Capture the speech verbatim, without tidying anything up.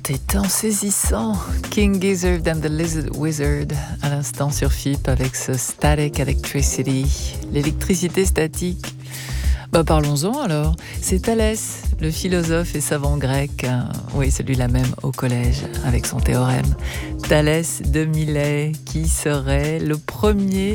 entêtant, saisissant. King Gizzard and the Lizard Wizard, à l'instant sur F I P avec ce Static Electricity, l'électricité statique. Bah parlons-en alors. C'est Thalès, le philosophe et savant grec, hein, oui celui-là même au collège avec son théorème. Thalès de Milet, qui serait le premier